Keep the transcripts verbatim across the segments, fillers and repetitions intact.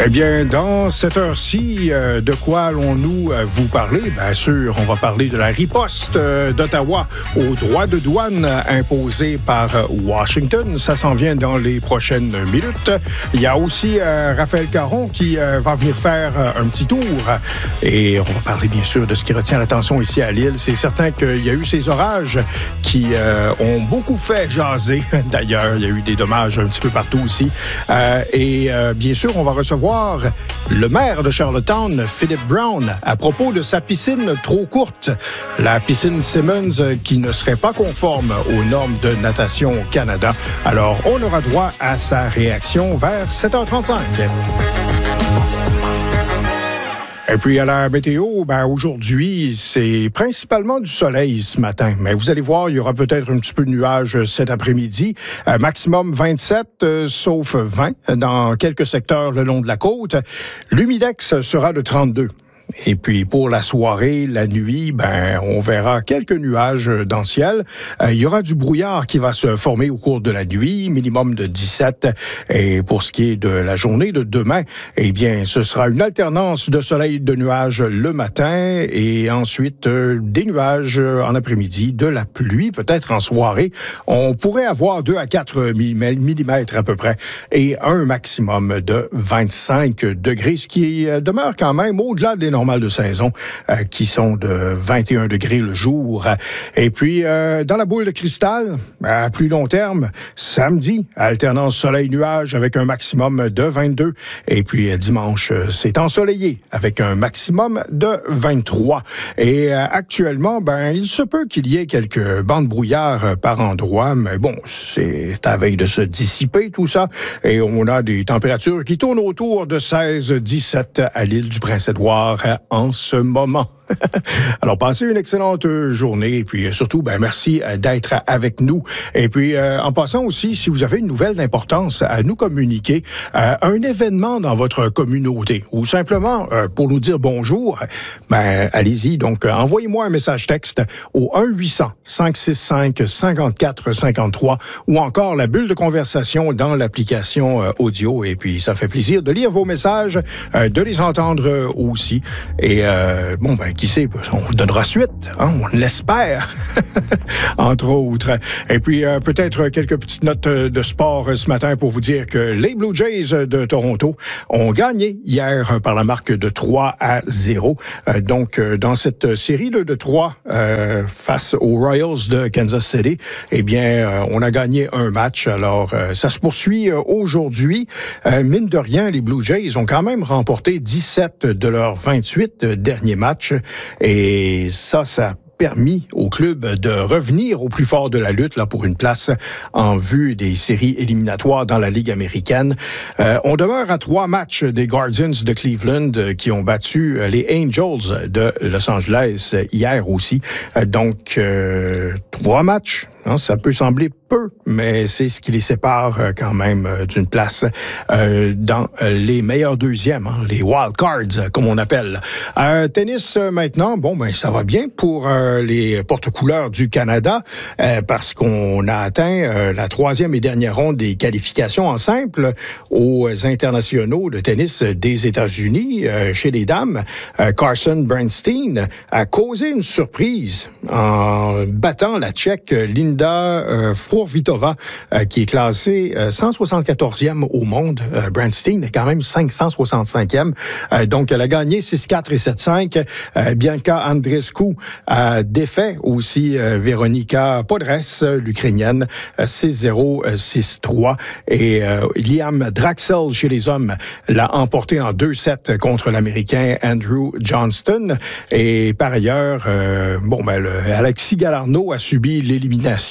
Eh bien, dans cette heure-ci, euh, de quoi allons-nous euh, vous parler? Bien sûr, on va parler de la riposte euh, d'Ottawa aux droits de douane imposés par euh, Washington. Ça s'en vient dans les prochaines minutes. Il y a aussi euh, Raphaël Caron qui euh, va venir faire euh, un petit tour. Et on va parler, bien sûr, de ce qui retient l'attention ici à Lille. C'est certain qu'il y a eu ces orages qui euh, ont beaucoup fait jaser. D'ailleurs, il y a eu des dommages un petit peu partout aussi. Euh, et euh, bien sûr, on va recevoir le maire de Charlottetown, Philip Brown, à propos de sa piscine trop courte. La piscine Simmons qui ne serait pas conforme aux normes de natation au Canada. Alors, on aura droit à sa réaction vers sept heures trente-cinq. Et puis à la météo, ben aujourd'hui, c'est principalement du soleil ce matin. Mais vous allez voir, il y aura peut-être un petit peu de nuages cet après-midi. Euh, maximum vingt-sept, euh, sauf vingt dans quelques secteurs le long de la côte. L'humidex sera de trente-deux. Et puis, pour la soirée, la nuit, ben, on verra quelques nuages dans le ciel. Euh, il y aura du brouillard qui va se former au cours de la nuit, minimum de dix-sept. Et pour ce qui est de la journée de demain, eh bien, ce sera une alternance de soleil et de nuages le matin et ensuite euh, des nuages en après-midi, de la pluie peut-être en soirée. On pourrait avoir deux à quatre millimètres à peu près et un maximum de vingt-cinq degrés, ce qui euh, demeure quand même au-delà des normales de saison, euh, qui sont de vingt et un degrés le jour. Et puis, euh, dans la boule de cristal, à plus long terme, samedi, alternance soleil-nuage avec un maximum de vingt-deux. Et puis, dimanche, c'est ensoleillé avec un maximum de vingt-trois. Et euh, actuellement, ben, il se peut qu'il y ait quelques bancs de brouillard par endroit, mais bon, c'est à veille de se dissiper tout ça. Et on a des températures qui tournent autour de seize à dix-sept à l'île du Prince-Édouard en ce moment. Alors, passez une excellente journée et puis surtout, ben merci d'être avec nous. Et puis, euh, en passant aussi, si vous avez une nouvelle d'importance à nous communiquer, euh, un événement dans votre communauté ou simplement euh, pour nous dire bonjour, ben allez-y. Donc, euh, envoyez-moi un message texte au un huit cents, cinq six cinq, cinq quatre cinq trois ou encore la bulle de conversation dans l'application euh, audio. Et puis, ça fait plaisir de lire vos messages, euh, de les entendre euh, aussi. Et euh, bon, ben qui sait, on vous donnera suite, hein, on l'espère, entre autres. Et puis, euh, peut-être quelques petites notes de sport ce matin pour vous dire que les Blue Jays de Toronto ont gagné hier par la marque de trois à zéro. Euh, donc, euh, dans cette série de, de trois euh, face aux Royals de Kansas City, eh bien, euh, on a gagné un match. Alors, euh, ça se poursuit euh, aujourd'hui. Euh, mine de rien, les Blue Jays ont quand même remporté dix-sept de leurs vingt-huit derniers matchs. Et ça, ça a permis au club de revenir au plus fort de la lutte là pour une place en vue des séries éliminatoires dans la Ligue américaine. Euh, on demeure à trois matchs des Guardians de Cleveland euh, qui ont battu euh, les Angels de Los Angeles euh, hier aussi. Euh, donc, euh, trois matchs. Hein, ça peut sembler peu, mais c'est ce qui les sépare euh, quand même euh, d'une place euh, dans euh, les meilleurs deuxièmes, hein, les wild cards, comme on appelle. Euh, tennis, euh, maintenant, bon, ben ça va bien pour euh, les porte-couleurs du Canada, euh, parce qu'on a atteint euh, la troisième et dernière ronde des qualifications en simple aux internationaux de tennis des États-Unis. Euh, chez les dames, euh, Carson Bernstein a causé une surprise en battant la Tchèque Linda Euh, Fruhvirtova, euh, qui est classée euh, cent soixante-quatorzième au monde. Euh, Bernstein est quand même cinq cent soixante-cinquième. Euh, donc, elle a gagné six quatre et sept cinq. Euh, Bianca Andreescu a défait aussi euh, Veronika Podres, l'Ukrainienne, euh, six zéro, six trois. Et euh, Liam Draxel, chez les hommes, l'a emporté en deux sept contre l'Américain Andrew Johnston. Et par ailleurs, euh, bon, ben, le, Alexis Galarneau a subi l'élimination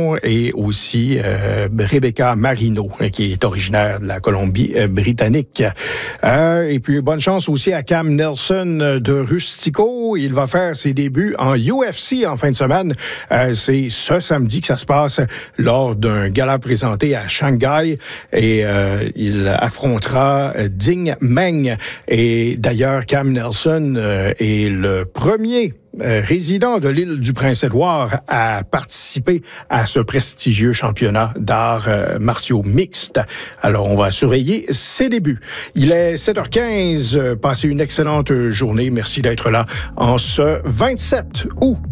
et aussi euh, Rebecca Marino, qui est originaire de la Colombie-Britannique. Euh, et puis, bonne chance aussi à Cam Nelson de Rustico. Il va faire ses débuts en U F C en fin de semaine. Euh, c'est ce samedi que ça se passe lors d'un gala présenté à Shanghai. Et euh, il affrontera Ding Meng. Et d'ailleurs, Cam Nelson euh, est le premier euh, résident de l'île du Prince-Édouard, a participé à ce prestigieux championnat d'arts euh, martiaux mixtes. Alors, on va surveiller ses débuts. Il est sept heures quinze. Passez une excellente journée. Merci d'être là en ce vingt-sept août